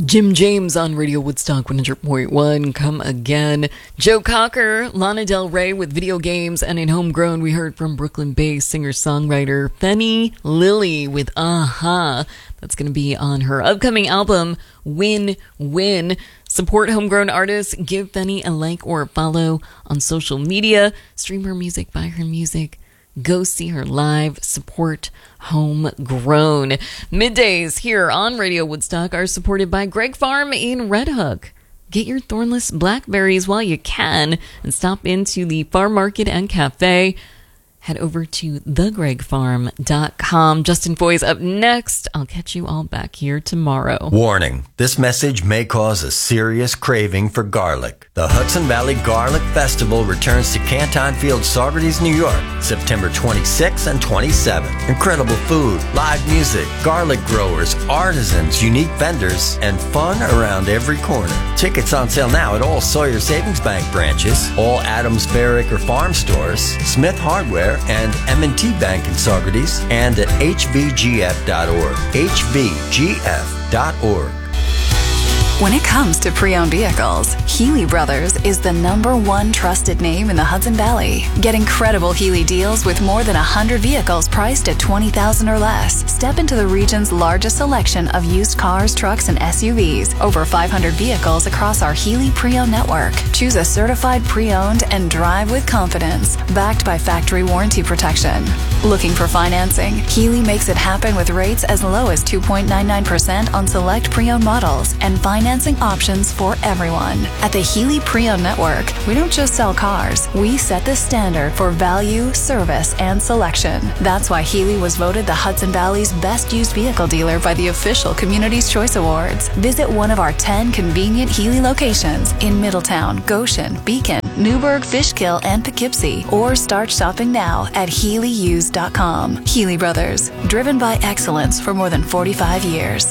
Jim James on Radio Woodstock 100.1. Come again. Joe Cocker, Lana Del Rey with Video Games, and in Homegrown we heard from Brooklyn-based singer-songwriter Fenny Lily with Aha. That's going to be on her upcoming album, Win Win. Support homegrown artists. Give Fenny a like or a follow on social media. Stream her music, buy her music. Go see her live. Support homegrown. Middays here on Radio Woodstock are supported by Greg Farm in Red Hook. Get your thornless blackberries while you can and stop into the farm market and cafe. Head over to thegregfarm.com. Justin Foy's up next. I'll catch you all back here tomorrow. Warning, this message may cause a serious craving for garlic. The Hudson Valley Garlic Festival returns to Canton Field, Saugerties, New York, September 26 and 27. Incredible food, live music, garlic growers, artisans, unique vendors, and fun around every corner. Tickets on sale now at all Sawyer Savings Bank branches, all Adams Barrick or Farm stores, Smith Hardware, and M&T Bank in Saugerties, and at hvgf.org. hvgf.org. When it comes to pre-owned vehicles, Healy Brothers is the #1 trusted name in the Hudson Valley. Get incredible Healy deals with more than 100 vehicles priced at $20,000 or less. Step into the region's largest selection of used cars, trucks, and SUVs. Over 500 vehicles across our Healy pre-owned network. Choose a certified pre-owned and drive with confidence, backed by factory warranty protection. Looking for financing? Healy makes it happen with rates as low as 2.99% on select pre-owned models and financing options for everyone. At the Healy Pre-Owned Network, we don't just sell cars, we set the standard for value, service, and selection. That's why Healy was voted the Hudson Valley's best used vehicle dealer by the official Community's Choice Awards. Visit one of our 10 convenient Healy locations in Middletown, Goshen, Beacon, Newburgh, Fishkill, and Poughkeepsie, or start shopping now at HealyUsed.com. Healy Brothers, driven by excellence for more than 45 years.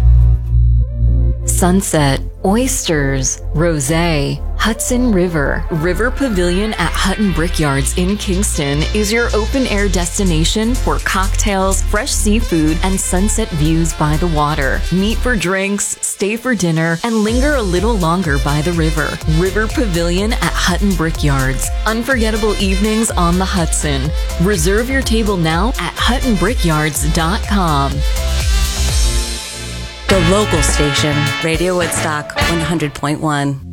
Sunset, oysters, rosé, Hudson River. River Pavilion at Hutton Brickyards in Kingston is your open-air destination for cocktails, fresh seafood, and sunset views by the water. Meet for drinks, stay for dinner, and linger a little longer by the river. River Pavilion at Hutton Brickyards. Unforgettable evenings on the Hudson. Reserve your table now at huttonbrickyards.com. The local station, Radio Woodstock 100.1.